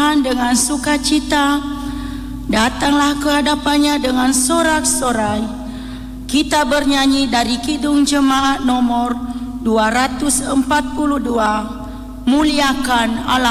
Tuhan dengan sukacita, datanglah ke hadapannya dengan sorak-sorai. Kita bernyanyi dari Kidung Jemaat nomor 242, Muliakan Allah.